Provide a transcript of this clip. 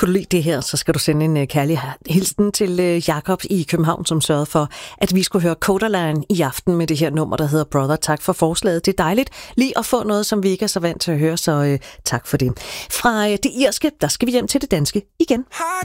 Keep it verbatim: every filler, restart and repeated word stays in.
Kunne du lide det her, så skal du sende en uh, kærlig hilsen til uh, Jakob i København, som sørgede for, at vi skulle høre Codaline i aften med det her nummer, der hedder Brother. Tak for forslaget. Det er dejligt lige at få noget, som vi ikke er så vant til at høre, så uh, tak for det. Fra uh, det irske, der skal vi hjem til det danske igen.